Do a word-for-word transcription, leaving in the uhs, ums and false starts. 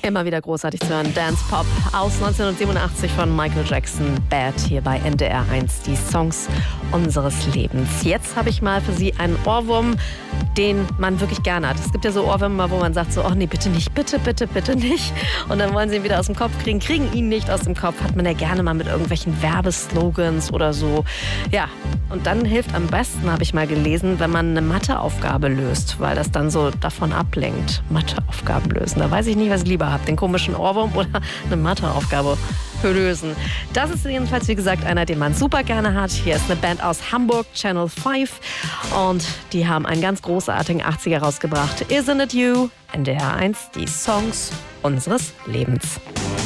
Immer wieder großartig zu hören. Dance Pop aus neunzehnhundertsiebenundachtzig von Michael Jackson. Bad hier bei N D R eins. Die Songs unseres Lebens. Jetzt habe ich mal für Sie einen Ohrwurm, den man wirklich gerne hat. Es gibt ja so Ohrwürmer, wo man sagt so, oh nee, bitte nicht, bitte, bitte, bitte nicht. Und dann wollen Sie ihn wieder aus dem Kopf kriegen, kriegen ihn nicht aus dem Kopf. Hat man ja gerne mal mit irgendwelchen Werbeslogans oder so. Ja, und dann hilft am besten, habe ich mal gelesen, wenn man eine Matheaufgabe löst, weil das dann so davon ablenkt. Matheaufgaben lösen. Da weiß ich nicht, was ich lieber habe. Den komischen Ohrwurm oder eine Matheaufgabe lösen. Das ist jedenfalls, wie gesagt, einer, den man super gerne hat. Hier ist eine Band aus Hamburg, Channel fünf. Und die haben einen ganz großartigen achtziger rausgebracht. Isn't it you? N D R eins, die Songs unseres Lebens.